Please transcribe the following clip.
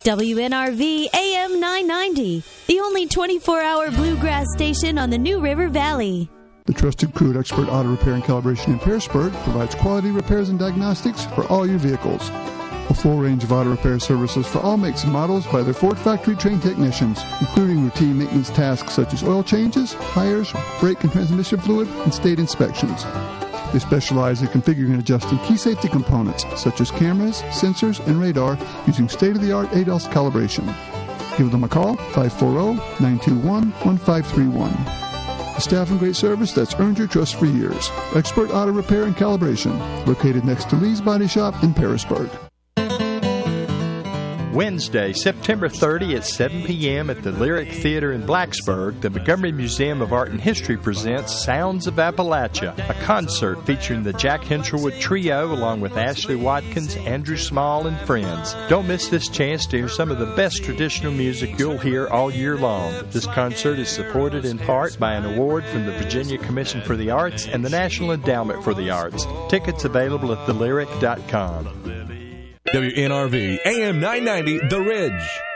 WNRV AM 990, the only 24-hour bluegrass station on the New River Valley. The trusted crew at Expert Auto Repair and Calibration in Pearisburg provides quality repairs and diagnostics for all your vehicles. A full range of auto repair services for all makes and models by their Ford factory-trained technicians, including routine maintenance tasks such as oil changes, tires, brake and transmission fluid, and state inspections. They specialize in configuring and adjusting key safety components such as cameras, sensors, and radar using state-of-the-art ADAS calibration. Give them a call, 540-921-1531. A staff and great service that's earned your trust for years. Expert Auto Repair and Calibration, located next to Lee's Body Shop in Pearisburg. Wednesday, September 30 at 7 p.m. at the Lyric Theater in Blacksburg, the Montgomery Museum of Art and History presents Sounds of Appalachia, a concert featuring the Jack Henselwood Trio along with Ashley Watkins, Andrew Small, and friends. Don't miss this chance to hear some of the best traditional music you'll hear all year long. This concert is supported in part by an award from the Virginia Commission for the Arts and the National Endowment for the Arts. Tickets available at thelyric.com. WNRV AM 990, The Ridge.